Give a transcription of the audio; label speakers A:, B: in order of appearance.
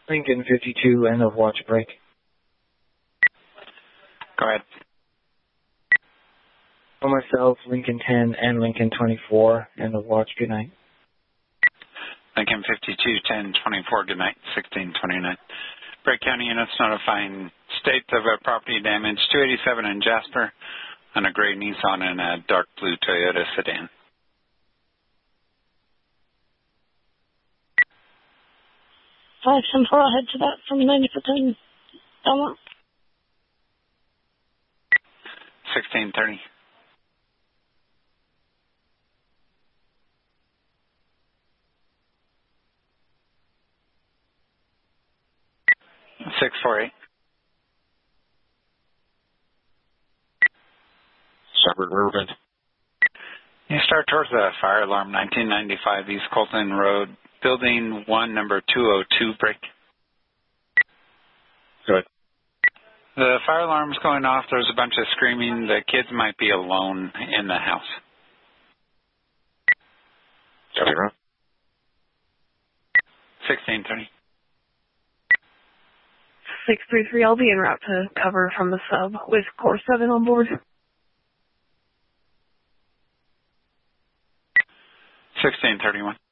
A: Lincoln 52, end of watch break.
B: Go ahead.
A: For myself, Lincoln 10 and Lincoln 24, end of watch, good night.
B: Lincoln 52, 10, 24, good night, 1629. Brake County units notifying state of a property damage, 287 in Jasper, on a gray Nissan and a dark blue Toyota sedan.
C: Five, 10-4, I'll head to that from 90 for 10. Belmont.
B: 1630. Six four eight.
D: Shepherd Riverbend.
B: You start towards the fire alarm, 1995 East Colton Road, building 1, number 202, break.
D: Good.
B: The fire alarm's going off. There's a bunch of screaming. The kids might be alone in the house.
D: Copy, Ron.
B: 1630.
E: 633, I'll be en route to cover from the sub with Core 7 on board.
B: 1631.